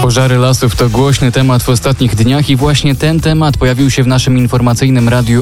Pożary lasów to głośny temat w ostatnich dniach i właśnie ten temat pojawił się w naszym informacyjnym radiu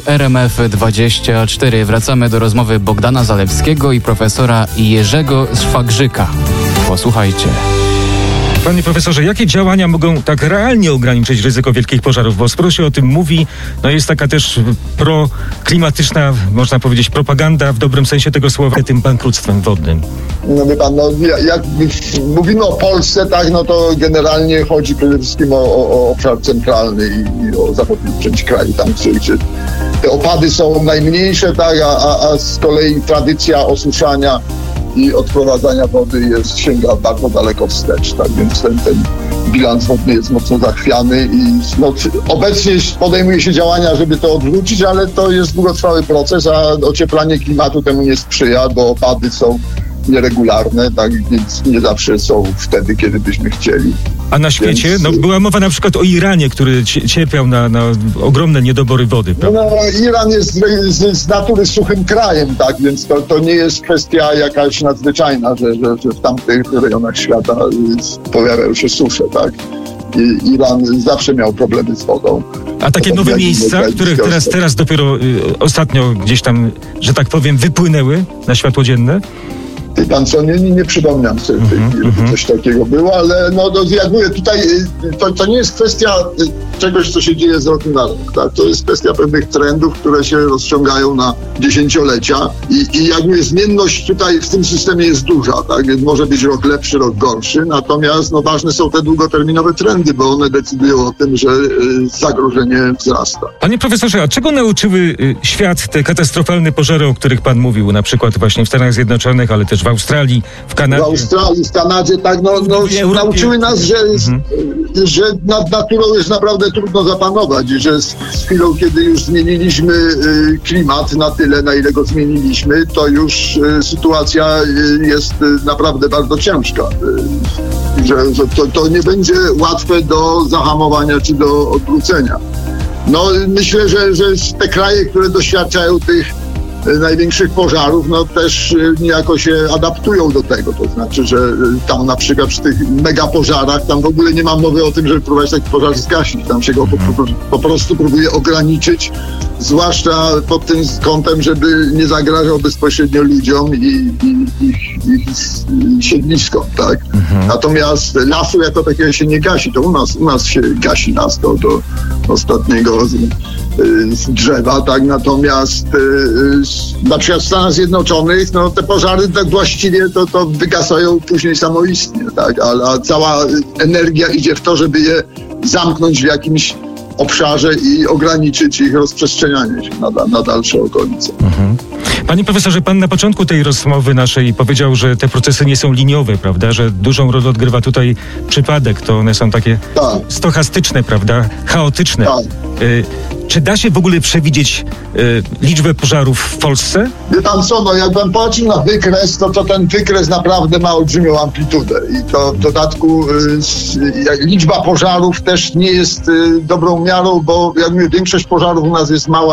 RMF24. Wracamy do rozmowy Bogdana Zalewskiego i profesora Jerzego Szwagrzyka. Posłuchajcie. Panie profesorze, jakie działania mogą tak realnie ograniczyć ryzyko wielkich pożarów? Bo sporo się o tym mówi, jest taka też proklimatyczna, można powiedzieć, propaganda w dobrym sensie tego słowa, tym bankructwem wodnym. No wie pan, jak mówimy o Polsce, tak, to generalnie chodzi przede wszystkim o obszar centralny i o zachodnią część kraju, tam gdzie te opady są najmniejsze, tak, a z kolei tradycja osuszania i odprowadzania wody sięga bardzo daleko wstecz, tak, więc ten bilans wodny jest mocno zachwiany i obecnie podejmuje się działania, żeby to odwrócić, ale to jest długotrwały proces, a ocieplanie klimatu temu nie sprzyja, bo opady są nieregularne, tak, więc nie zawsze są wtedy, kiedy byśmy chcieli. A na świecie? Była mowa na przykład o Iranie, który cierpiał na ogromne niedobory wody, prawda? Iran jest z natury suchym krajem, tak, więc to nie jest kwestia jakaś nadzwyczajna, że w tamtych rejonach świata pojawiają się susze, tak. Iran zawsze miał problemy z wodą. A takie nowe miejsca, które teraz dopiero ostatnio gdzieś tam, że tak powiem, wypłynęły na światło dzienne? Wie pan co, nie przypominam sobie żeby coś takiego było, ale jakby tutaj to nie jest kwestia czegoś, co się dzieje z roku na rok, tak? To jest kwestia pewnych trendów, które się rozciągają na dziesięciolecia i jakby zmienność tutaj w tym systemie jest duża, tak? Więc może być rok lepszy, rok gorszy, natomiast ważne są te długoterminowe trendy, bo one decydują o tym, że zagrożenie wzrasta. Panie profesorze, a czego nauczyły świat te katastrofalne pożary, o których pan mówił, na przykład właśnie w Stanach Zjednoczonych, ale też w Australii, w Kanadzie? W Australii, w Kanadzie, tak, nauczyły nas, że nad naturą jest naprawdę trudno zapanować i że z chwilą, kiedy już zmieniliśmy klimat na tyle, na ile go zmieniliśmy, to już sytuacja jest naprawdę bardzo ciężka. Że to nie będzie łatwe do zahamowania czy do odwrócenia. Myślę, że te kraje, które doświadczają tych największych pożarów, też niejako się adaptują do tego. To znaczy, że tam na przykład przy tych megapożarach, tam w ogóle nie ma mowy o tym, żeby próbować taki pożar zgasić. Tam się go po prostu próbuje ograniczyć, zwłaszcza pod tym kątem, żeby nie zagrażał bezpośrednio ludziom i ich siedliskom, tak? Natomiast lasu jako takiego się nie gasi. To u nas się gasi las do ostatniego drzewa, tak? Natomiast na przykład w Stanach Zjednoczonych te pożary tak właściwie to wygasają później samoistnie, tak? A cała energia idzie w to, żeby je zamknąć w jakimś obszarze i ograniczyć ich rozprzestrzenianie się na dalsze okolice. Panie profesorze, pan na początku tej rozmowy naszej powiedział, że te procesy nie są liniowe, prawda? Że dużą rolę odgrywa tutaj przypadek. To one są takie stochastyczne, prawda? Chaotyczne. Tak. Czy da się w ogóle przewidzieć liczbę pożarów w Polsce? Wie pan co, jak pan patrzył na wykres, to ten wykres naprawdę ma olbrzymią amplitudę i to w dodatku liczba pożarów też nie jest dobrą miarą, bo jak mówię, większość pożarów u nas jest mała